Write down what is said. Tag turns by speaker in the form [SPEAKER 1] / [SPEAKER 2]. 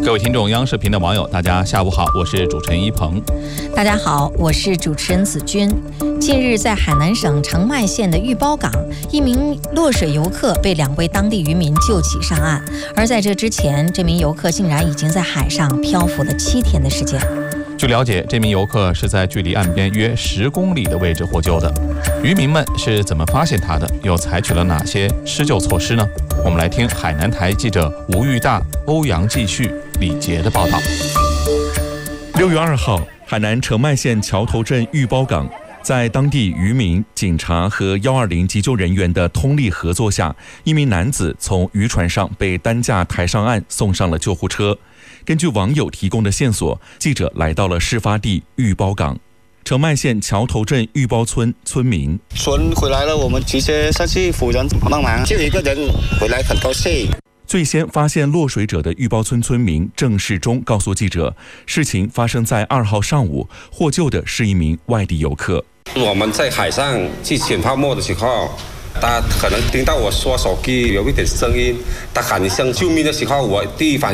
[SPEAKER 1] 各位听众，央视频的网友，大家下午好，我是主持人一鹏。
[SPEAKER 2] 大家好，我是主持人子君。近日，在海南省澄迈县的玉包港，一名落水游客被2位当地渔民救起上岸，而在这之前，这名游客竟然已经在海上漂浮了7天的时间。
[SPEAKER 1] 据了解，这名游客是在距离岸边约10公里的位置获救的。渔民们是怎么发现他的？又采取了哪些施救措施呢？我们来听海南台记者吴玉大、欧阳继续、李杰的报道。
[SPEAKER 3] 6月2号，海南澄迈县桥头镇玉包港，在当地渔民、警察和120急救人员的通力合作下，一名男子从渔船上被担架抬上岸，送上了救护车。根据网友提供的线索，记者来到了事发地玉包港。澄迈县桥头镇玉包村村民：
[SPEAKER 4] 船回来了，我们直接上去扶人帮忙，就一个人回来，很高兴。
[SPEAKER 3] 最先发现落水者的玉包村村民郑世忠告诉记者，事情发生在2号上午，获救的是一名外地游客。
[SPEAKER 5] 我们在海上去捡泡沫的时候，他可能听到我刷手机有一点声音，他喊一声救命的时候，我第一反应